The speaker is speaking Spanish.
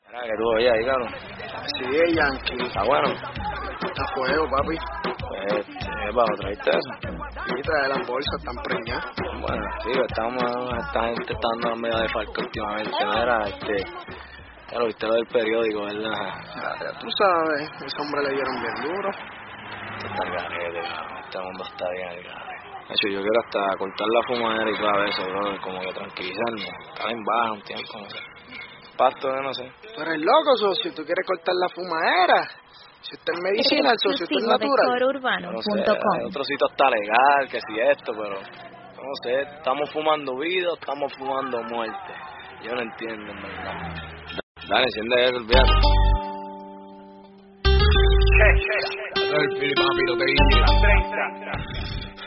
Mira, que tú oyes ahí, cabrón. Sí, Yankee. Está bueno. Está fuego, papi. Pues, bajo, ¿traíste eso? Sí, trae las bolsas, están preñadas. Bueno, sí, esta gente está dando medio de falco últimamente. Mira, ya lo viste lo del periódico, ¿verdad? Ya tú sabes, ese hombre le dieron bien duro. Está el garete, cabrón. Este mundo está bien el garete. De hecho, yo quiero hasta cortar la fumadera y todo eso, bro, como que tranquilizarme. Estar en baja un tiempo, no sé. Pasto de no sé. Tú eres loco, socio, tú quieres cortar la fumadera. Si usted es medicina, el socio, usted es natural. No sé, hay otro sitio está legal, que si esto, pero no sé, estamos fumando vida o estamos fumando muerte. Yo no entiendo, en verdad. Dale, enciende eso, olvídate. El Fili, papi, lo que dice.